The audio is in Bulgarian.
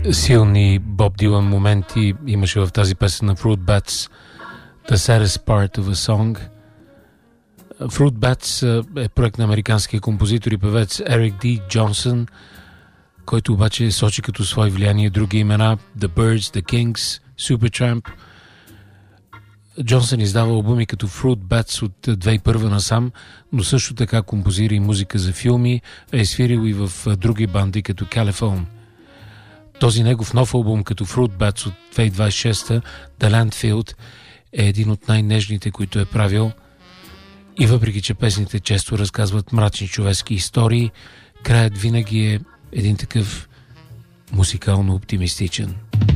Силни Боб Дилан моменти имаше в тази песен на Fruit Bats, The Saddest Part of a Song. Fruit Bats е проект на американския композитор и певец Ерик Ди Джонсън, който обаче сочи като свое влияние други имена: The Byrds, The Kings, Supertramp. Джонсън издава албуми като Fruit Bats от 2001 насам, но също така композира и музика за филми, а е свирил и в други банди като Caliphone. Този негов нов албум като Fruit Bats от 2026, The Landfield, е един от най-нежните, които е правил. И въпреки че песните често разказват мрачни човешки истории, краят винаги е един такъв музикално оптимистичен.